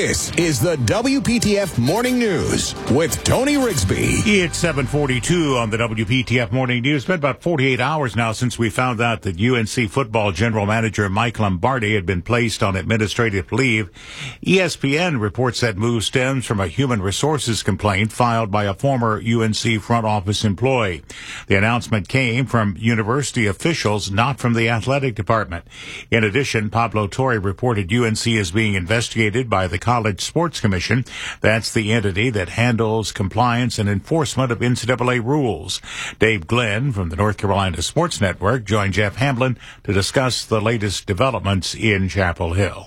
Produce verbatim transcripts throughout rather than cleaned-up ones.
This is the W P T F Morning News with Tony Rigsby. It's seven forty-two on the W P T F Morning News. It's been about forty-eight hours now since we found out that U N C football general manager Mike Lombardi had been placed on administrative leave. E S P N reports that move stems from a human resources complaint filed by a former U N C front office employee. The announcement came from university officials, not from the athletic department. In addition, Pablo Torre reported U N C is being investigated by the College Sports Commission. That's the entity that handles compliance and enforcement of N C double A rules. Dave Glenn from the North Carolina Sports Network joined Jeff Hamblin to discuss the latest developments in Chapel Hill.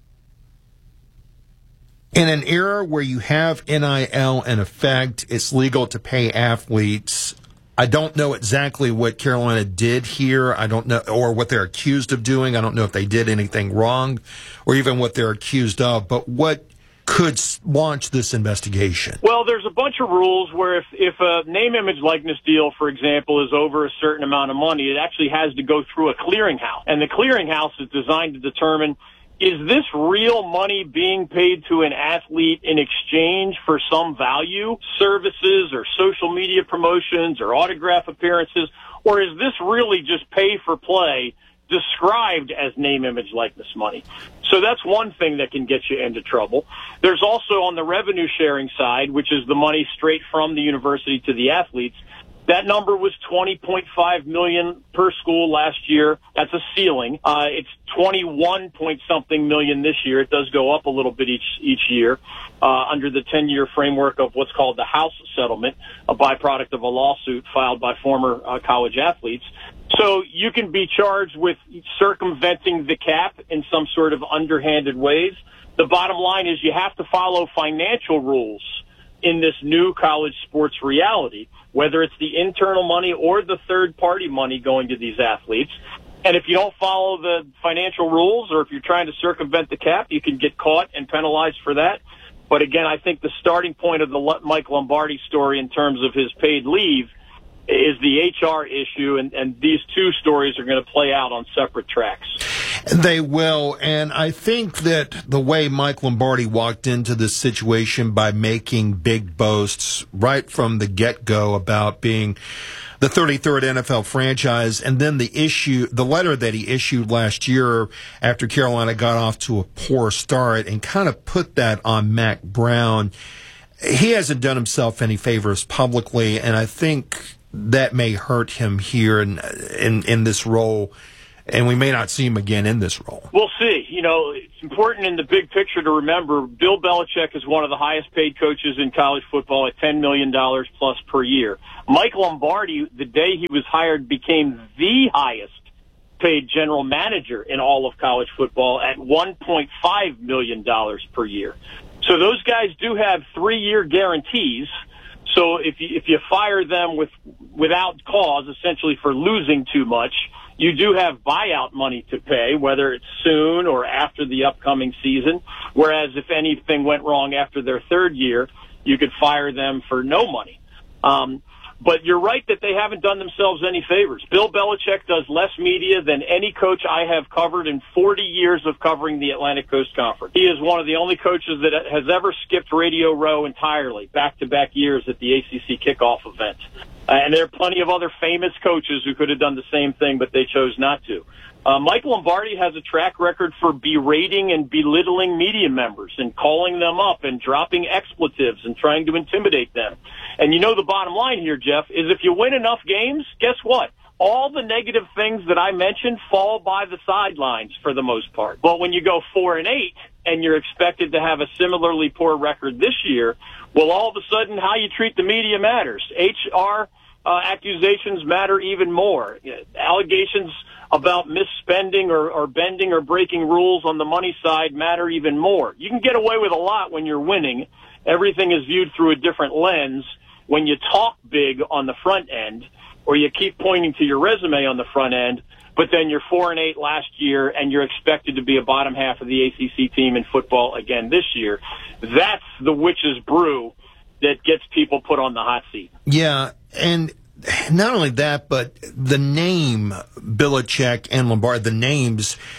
In an era where you have N I L in effect, it's legal to pay athletes. I don't know exactly what Carolina did here. I don't know, or what they're accused of doing. I don't know if they did anything wrong or even what they're accused of, but what could launch this investigation? Well, there's a bunch of rules where if, if a name, image, likeness deal, for example, is over a certain amount of money, it actually has to go through a clearinghouse. And the clearinghouse is designed to determine, is this real money being paid to an athlete in exchange for some value, services or social media promotions or autograph appearances, or is this really just pay for play described as name, image, likeness money? So that's one thing that can get you into trouble. There's also on the revenue sharing side, which is the money straight from the university to the athletes. That number was twenty point five million dollars per school last year. That's a ceiling. Uh, it's twenty-one point something million this year. It does go up a little bit each each year uh, under the ten-year framework of what's called the House settlement, a byproduct of a lawsuit filed by former uh, college athletes. So you can be charged with circumventing the cap in some sort of underhanded ways. The bottom line is you have to follow financial rules in this new college sports reality, whether it's the internal money or the third-party money going to these athletes. And if you don't follow the financial rules or if you're trying to circumvent the cap, you can get caught and penalized for that. But again, I think the starting point of the Mike Lombardi story in terms of his paid leave is the H R issue, and, and these two stories are going to play out on separate tracks. They will, and I think that the way Mike Lombardi walked into this situation by making big boasts right from the get-go about being the thirty-third N F L franchise, and then the issue, the letter that he issued last year after Carolina got off to a poor start and kind of put that on Mack Brown. He hasn't done himself any favors publicly, and I think that may hurt him here in, in, in this role, and we may not see him again in this role. We'll see. You know, it's important in the big picture to remember Bill Belichick is one of the highest paid coaches in college football at ten million dollars plus per year. Mike Lombardi, the day he was hired, became the highest paid general manager in all of college football at one point five million dollars per year. So those guys do have three-year guarantees. So if you, if you fire them with without cause, essentially for losing too much, you do have buyout money to pay, whether it's soon or after the upcoming season. Whereas if anything went wrong after their third year, you could fire them for no money. Um, but you're right that they haven't done themselves any favors. Bill Belichick does less media than any coach I have covered in forty years of covering the Atlantic Coast Conference. He is one of the only coaches that has ever skipped Radio Row entirely, back-to-back years at the A C C kickoff event. Uh, and there are plenty of other famous coaches who could have done the same thing, but they chose not to. Uh, Mike Lombardi has a track record for berating and belittling media members and calling them up and dropping expletives and trying to intimidate them. And you know the bottom line here, Jeff, is if you win enough games, guess what? All the negative things that I mentioned fall by the sidelines for the most part. But when you go four and eight and you're expected to have a similarly poor record this year, well, all of a sudden how you treat the media matters. H R uh, accusations matter even more. You know, allegations about misspending or, or bending or breaking rules on the money side matter even more. You can get away with a lot when you're winning. Everything is viewed through a different lens when you talk big on the front end or you keep pointing to your resume on the front end, but then you're four and eight last year and you're expected to be a bottom half of the A C C team in football again this year. That's the witch's brew that gets people put on the hot seat. Yeah, and not only that, but the name Belichick and Lombardi, the names,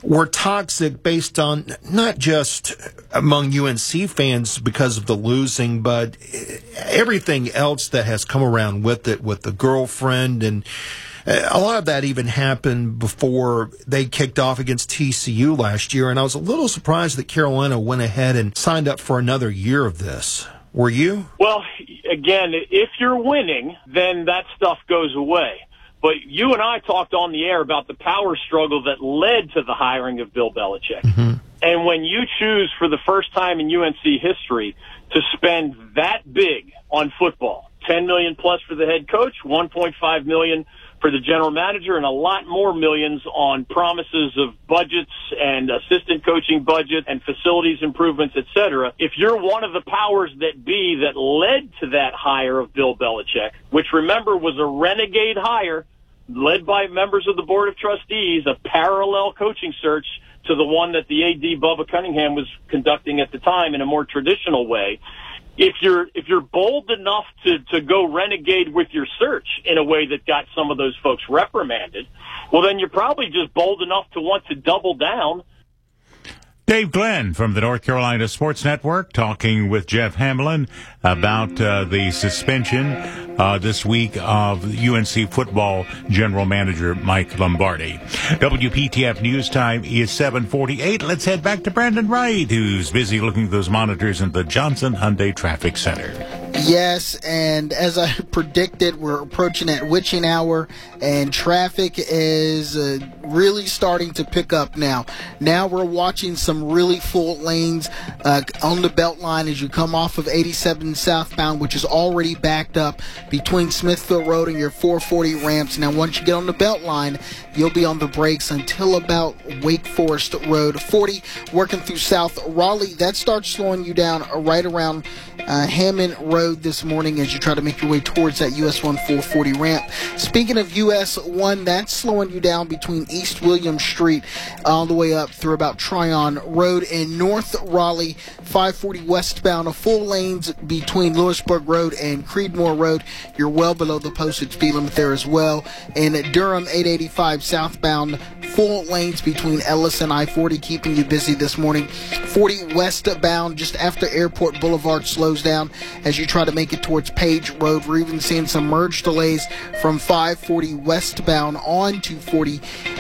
were toxic based on not just among U N C fans because of the losing, but everything else that has come around with it, with the girlfriend. And a lot of that even happened before they kicked off against T C U last year. And I was a little surprised that Carolina went ahead and signed up for another year of this. Were you? Well, again, if you're winning, then that stuff goes away. But you and I talked on the air about the power struggle that led to the hiring of Bill Belichick. Mm-hmm. And when you choose for the first time in U N C history to spend that big on football, ten million dollars plus for the head coach, one point five million dollars for the general manager, and a lot more millions on promises of budgets and assistant coaching budget and facilities improvements, et cetera. If you're one of the powers that be that led to that hire of Bill Belichick, which remember was a renegade hire led by members of the Board of Trustees, a parallel coaching search to the one that the A D Bubba Cunningham was conducting at the time in a more traditional way. If you're if you're bold enough to, to go renegade with your search in a way that got some of those folks reprimanded, well, then you're probably just bold enough to want to double down. Dave Glenn from the North Carolina Sports Network talking with Jeff Hamlin about uh, the suspension uh, this week of U N C football general manager Mike Lombardi. W P T F News Time is seven forty-eight. Let's head back to Brandon Wright, who's busy looking at those monitors in the Johnson Hyundai Traffic Center. Yes, and as I predicted, we're approaching that witching hour, and traffic is uh, really starting to pick up now. Now we're watching some really full lanes uh, on the Beltline as you come off of eighty-seven southbound, which is already backed up between Smithfield Road and your four forty ramps. Now, once you get on the Beltline, you'll be on the brakes until about Wake Forest Road. forty, working through South Raleigh, that starts slowing you down right around uh, Hammond Road this morning as you try to make your way towards that U S one four forty ramp. Speaking of U S one, that's slowing you down between East William Street all the way up through about Tryon Road. In North Raleigh, five forty westbound, a full lanes between Lewisburg Road and Creedmoor Road. You're well below the posted speed limit there as well. In Durham, eight eighty-five southbound, full lanes between Ellis and I forty, keeping you busy this morning. forty westbound, just after Airport Boulevard, slows down as you try to make it towards Page Road. We're even seeing some merge delays from five forty westbound on two forty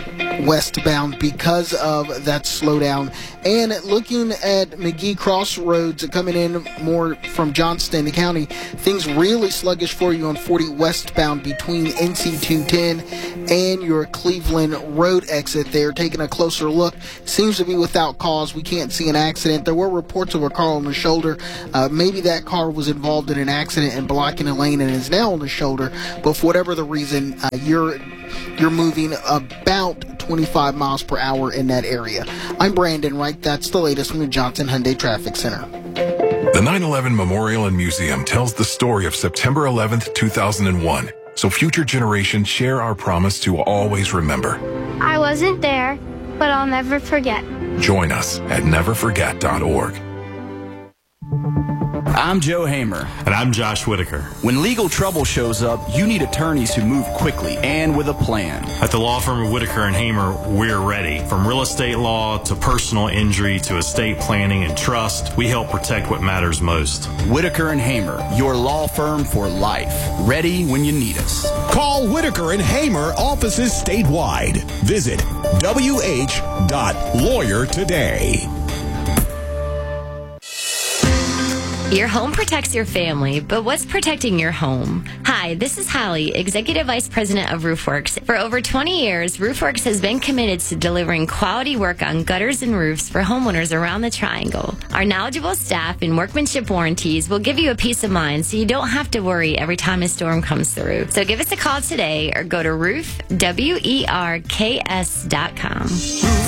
westbound because of that slowdown. And looking at McGee Crossroads coming in more from Johnston County, things really sluggish for you on forty westbound between N C two ten and your Cleveland Road exit there. Taking a closer look, seems to be without cause. We can't see an accident. There were reports of a car on the shoulder. Uh, maybe that car was involved in an accident and blocking a lane and is now on the shoulder. But for whatever the reason, uh, you're you're moving about twenty-five miles per hour in that area. I'm Brandon Wright. That's the latest from the Johnson Hyundai Traffic Center. The nine eleven Memorial and Museum tells the story of September eleventh, two thousand one. So future generations share our promise to always remember. I wasn't there, but I'll never forget. Join us at never forget dot org. I'm Joe Hamer. And I'm Josh Whitaker. When legal trouble shows up, you need attorneys who move quickly and with a plan. At the law firm of Whitaker and Hamer, we're ready. From real estate law to personal injury to estate planning and trust, we help protect what matters most. Whitaker and Hamer, your law firm for life. Ready when you need us. Call Whitaker and Hamer offices statewide. Visit W H dot lawyer today. Your home protects your family, but what's protecting your home? Hi, this is Holly, Executive Vice President of RoofWorks. For over twenty years, RoofWorks has been committed to delivering quality work on gutters and roofs for homeowners around the Triangle. Our knowledgeable staff and workmanship warranties will give you a peace of mind so you don't have to worry every time a storm comes through. So give us a call today or go to roof werks dot com.